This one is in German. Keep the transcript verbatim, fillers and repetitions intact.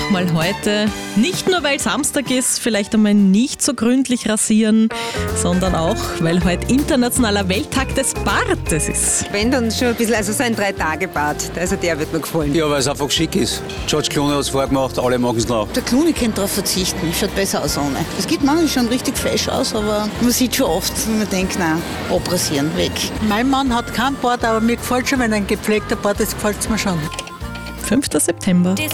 auch mal heute, nicht nur weil Samstag ist, vielleicht einmal nicht so gründlich rasieren, sondern auch, weil heute internationaler Welttag des Bartes ist. Wenn dann schon ein bisschen, also so ein Drei-Tage-Bart, also der wird mir gefallen. Ja, weil es einfach schick ist. George Clooney hat es vorgemacht, alle machen es nach. Der Clooney könnte darauf verzichten, schaut besser aus ohne. Es geht manchmal schon richtig fesch aus, aber man sieht schon oft, wenn man denkt, nein, abrasieren, weg. Mein Mann hat keinen Bart, aber mir gefällt schon, wenn ein gepflegter Bart ist, gefällt es mir schon. fünfter September.